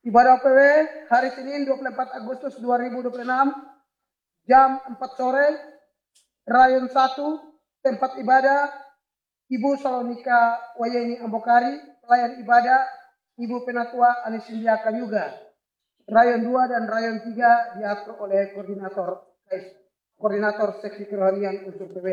Ibadah OPW hari Senin 24 Agustus 2026 jam 4 sore, Rayon 1, tempat ibadah Ibu Salonika Wayeni Ambokari, pelayan ibadah Ibu Penatua Anisindia Kanyuga. Rayon 2 dan Rayon 3 diatur oleh koordinator seksi kerohanian unsur PW.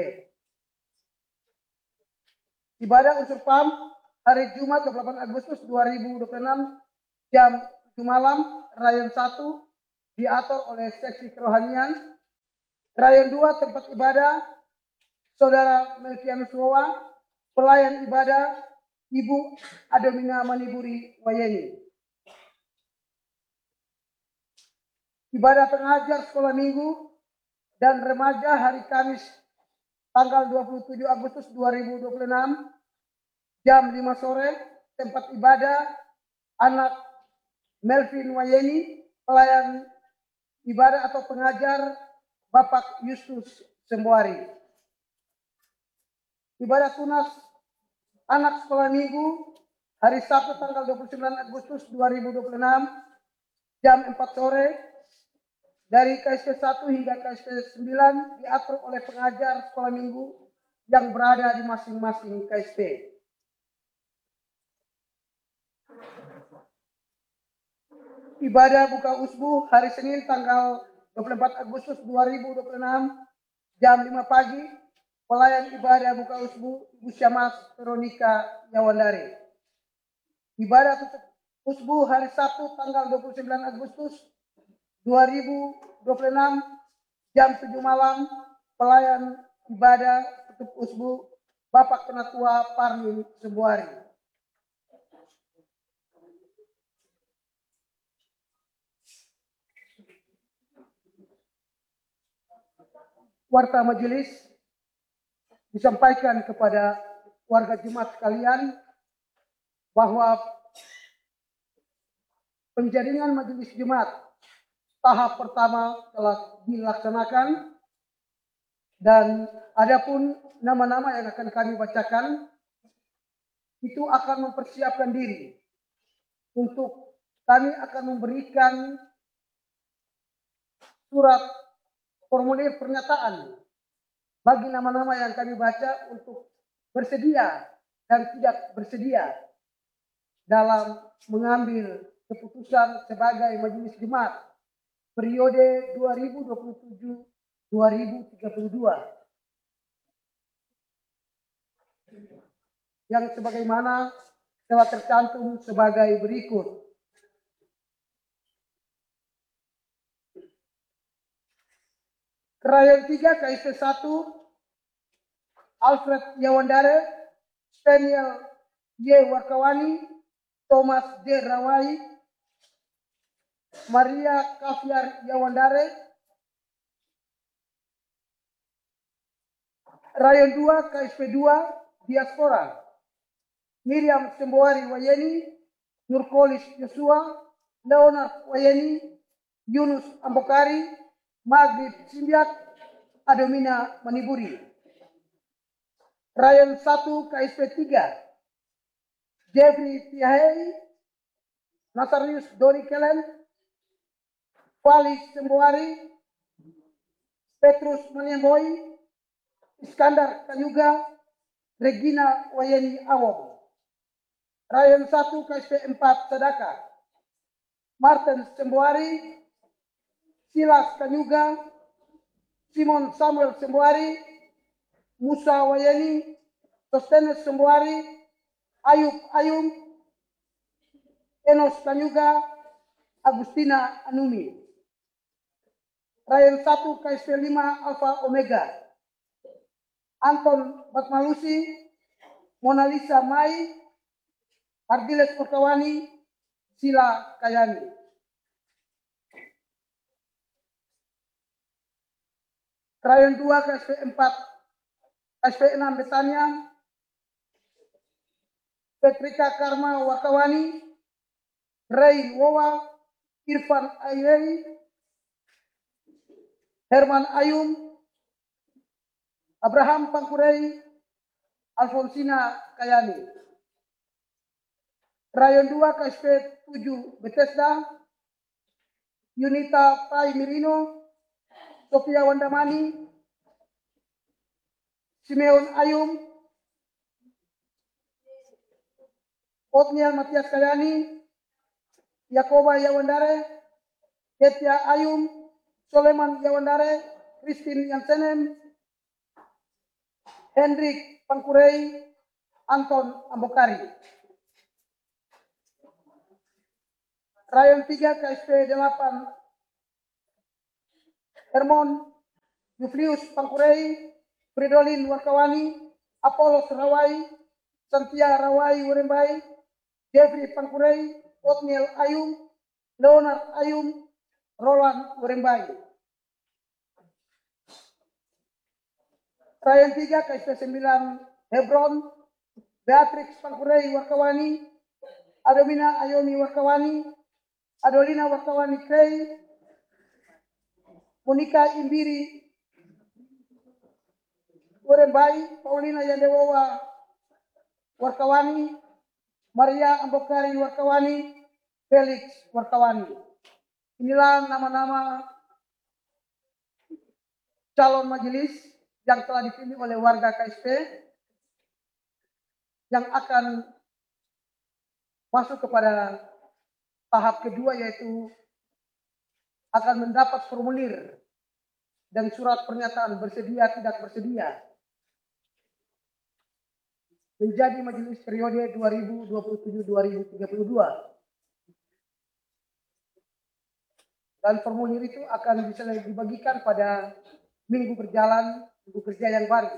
Ibadah unsur PAM hari Jumat 28 Agustus 2026 jam 7 malam, Rayon 1 diatur oleh seksi kerohanian. Rayon 2 tempat ibadah Saudara Melkianus Rowa, pelayan ibadah Ibu Adomina Maniburi Wayeni. Ibadah pengajar sekolah minggu dan remaja hari Kamis tanggal 27 Agustus 2026 jam 5 sore, tempat ibadah anak Melvin Wayeni, pelayan ibadah atau pengajar Bapak Yustus Sembuari. Ibadah tunas anak sekolah minggu hari Sabtu tanggal 29 Agustus 2026 jam 4 sore dari KSP 1 hingga KSP 9 diatur oleh pengajar sekolah minggu yang berada di masing-masing KSP. Ibadah buka usbu hari Senin tanggal 24 Agustus 2026 jam 5 pagi, pelayan ibadah buka usbu Ibu Syamas Veronica Yawandari. Ibadah tutup usbu hari Sabtu tanggal 29 Agustus 2026 jam 7 malam, pelayan ibadah tutup usbu Bapak Penatua Parmin Sembuari. Warta majelis disampaikan kepada warga jemaat sekalian bahwa penjaringan majelis jemaat tahap pertama telah dilaksanakan dan adapun nama-nama yang akan kami bacakan itu akan mempersiapkan diri untuk kami akan memberikan surat formulir pernyataan bagi nama-nama yang kami baca untuk bersedia dan tidak bersedia dalam mengambil keputusan sebagai majelis jemaat periode 2027-2032 yang sebagaimana telah tercantum sebagai berikut. Rayon 3 KSP 1 Alfred Yawandare, Steniel Y. Warkawani, Thomas D. Rawai, Maria Kaviar Yawandare. Rayon 2 KSP 2 Diaspora Miriam Sembuari Wayeni, Nurkolis Yosua, Leonard Wayeni, Yunus Ambokari, Maghrib Simbiak, Adomina Maniburi. Rayon 1 KSP 3 Jeffrey Tiahei, Nasarius Dori Kelen, Falis Sembuari, Petrus Maniamboi, Iskandar Kanyuga, Regina Wayeni Awom. Rayon 1 KSP 4 Sadaka Martin Sembuari, Silas Kanyuga, Simon Samuel Sembuari, Musa Wayeni, Sostenes Sembuari, Ayub Ayum, Enos Kanyuga, Agustina Anumi. Rayon 1 KSP 5 Alfa Omega Anton Batmalusi, Mona Lisa Mai, Ardiles Kurkawani, Sila Kayani. Rayon 2 KSP 4 KSP 6 Betania Petrika Karma Wakawani, Ray Wowa, Irfan Ayrei, Herman Ayum, Abraham Pangkurei, Alfonsina Kayani. Rayon 2 KSP 7 Bethesda, Yunita Pai Mirino, Sofia Wandamani, Simeon Ayum, Otniel Matias Kayani, Yakoba Yawandare, Ketia Ayum, Soleman Yawandare, Christine Yansenem, Hendrik Pangkurei, Anton Ambokari. Rayon 3 KSP 8 Hermon Yuflius Pangkurei, Fridolin Warkawani, Apollos Rawai, Santia Rawai Wurembai, Jeffrey Pangkurei, Otniel Ayum, Leonard Ayum, Roland Wurembai. Rayon 3 KSP 9 Hebron, Beatrix Pangkurei Warkawani, Adomina Ayomi Warkawani, Adolina Warkawani Kay, Monika Imbiri Wurembai, Paulina Yandewowa Warkawani, Maria Ambokari Warkawani, Felix Warkawani. Inilah nama-nama calon majelis yang telah dipilih oleh warga KSP yang akan masuk kepada tahap kedua, yaitu akan mendapat formulir dan surat pernyataan bersedia tidak bersedia menjadi majelis periode 2027-2032. Dan formulir itu akan bisa dibagikan pada minggu kerja yang baru.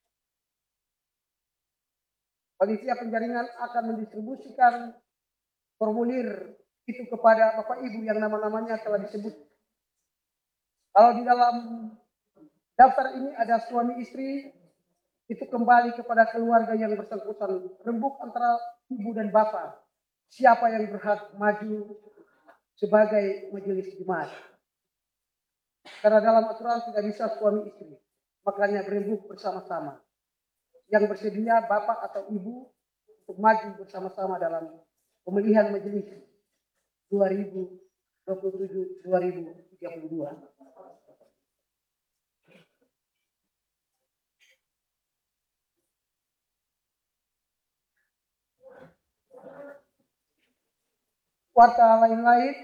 Panitia penjaringan akan mendistribusikan formulir itu kepada Bapak Ibu yang nama-namanya telah disebut. Kalau di dalam daftar ini ada suami istri, itu kembali kepada keluarga yang bersangkutan, rembuk antara ibu dan bapak. Siapa yang berhak maju sebagai majelis jemaat? Karena dalam aturan tidak bisa suami istri, makanya berembuk bersama-sama. Yang bersedia bapak atau ibu untuk maju bersama-sama dalam pemilihan majelis 2027-2032. Warta lain-lain,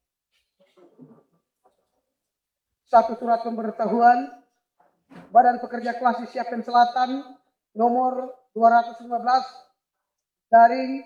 satu surat pemberitahuan Badan Pekerja Klasik Siapen Selatan nomor 215 garing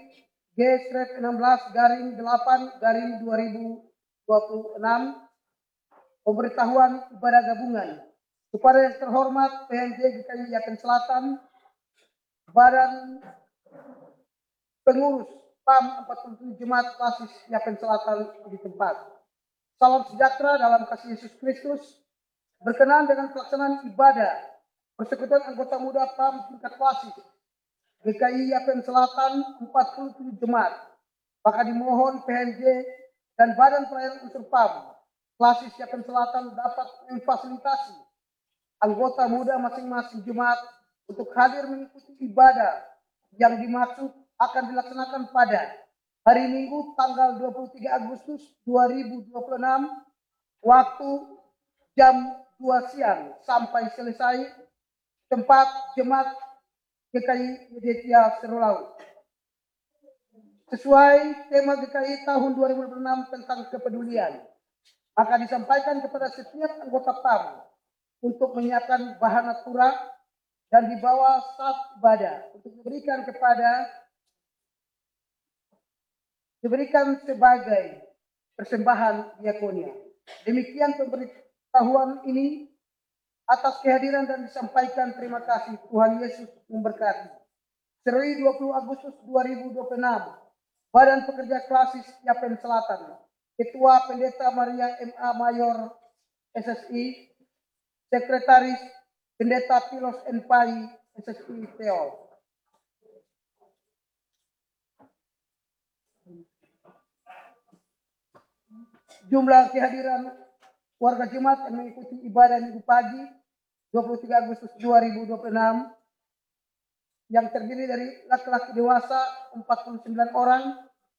G/16/8/2026, pemberitahuan ibadah gabungan kepada yang terhormat PMJ GKI Yapen Selatan, Badan Pengurus PAM 47 Jemaat Klasik Yapen Selatan di tempat. Salam sejahtera dalam kasih Yesus Kristus. Berkenaan dengan pelaksanaan ibadah persekutuan anggota muda PAM tingkat klasik GKI Yapen Selatan 47 Jemaat, maka dimohon PMJ dan Badan Pelayanan Unsur PAM Klasik Yapen Selatan dapat memfasilitasi anggota muda masing-masing jemaat untuk hadir mengikuti ibadah yang dimaksud akan dilaksanakan pada hari Minggu tanggal 23 Agustus 2026 waktu jam 2 siang sampai selesai, tempat jemaat GKI Yedetia Serolaut. Sesuai tema GKI tahun 2026 tentang kepedulian, maka disampaikan kepada setiap anggota PAM untuk menyiapkan bahan atura dan dibawa saat ibadah untuk diberikan sebagai persembahan diakonia. Demikian pemberitahuan ini atas kehadiran dan disampaikan terima kasih. Tuhan Yesus memberkati. Seri 20 Agustus 2026, Badan Pekerja Klasik Yapen Selatan, Ketua Pendeta Maria MA Mayor SSI, Sekretaris Pendeta Pilos Enpai SSI Teol. Jumlah kehadiran warga jemaat yang mengikuti ibadah minggu pagi 23 Agustus 2026 yang terdiri dari laki-laki dewasa 49 orang,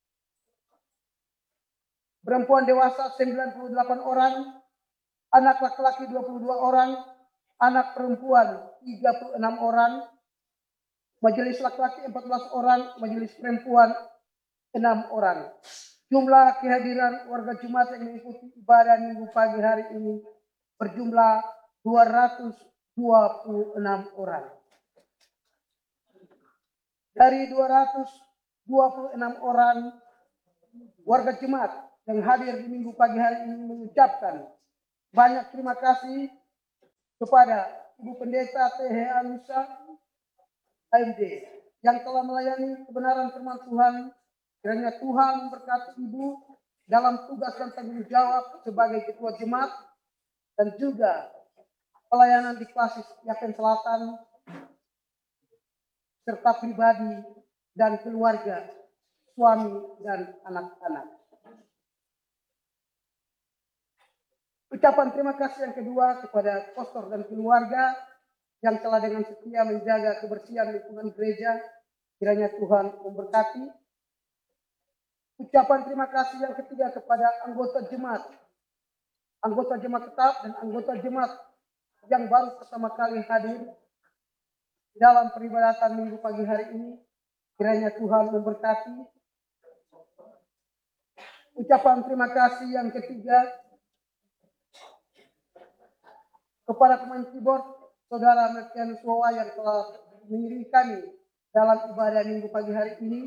perempuan dewasa 98 orang, anak laki-laki 22 orang, anak perempuan 36 orang, majelis laki-laki 14 orang, majelis perempuan 6 orang. Jumlah kehadiran warga Jumat yang mengikuti ibadah minggu pagi hari ini berjumlah 226 orang. Dari 226 orang warga Jumat yang hadir di minggu pagi hari ini mengucapkan banyak terima kasih kepada Ibu Pendeta T.H. Anusa AMD yang telah melayani kebenaran firman Tuhan. Kiranya Tuhan memberkati Ibu dalam tugas dan tanggung jawab sebagai ketua jemaat dan juga pelayanan di Klasis Yapen Selatan serta pribadi dan keluarga, suami dan anak-anak. Ucapan terima kasih yang kedua kepada pastor dan keluarga yang telah dengan setia menjaga kebersihan lingkungan gereja. Kiranya Tuhan memberkati. Ucapan terima kasih yang ketiga kepada anggota jemaat tetap dan anggota jemaat yang baru pertama kali hadir dalam peribadatan minggu pagi hari ini. Kiranya Tuhan memberkati. Ucapan terima kasih yang ketiga kepada pemain keyboard Saudara Merkian Suwa yang telah mengiringi kami dalam ibadah minggu pagi hari ini.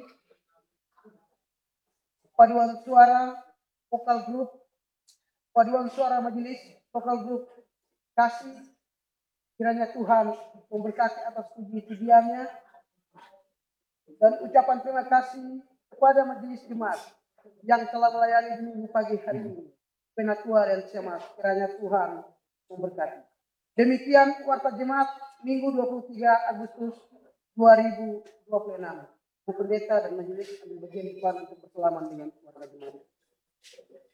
Paduan suara vokal grup, paduan suara majelis vokal grup kasih. Kiranya Tuhan memberkati atas puji-pujiannya. Dan ucapan terima kasih kepada majelis jemaat yang telah melayani di minggu pagi hari ini. Penatua dan jemaat, kiranya Tuhan memberkati. Demikian warta jemaat Minggu 23 Agustus 2026. Bu Pendeta dan majelis ambil bagian depan untuk bersalaman dengan warga jemaat.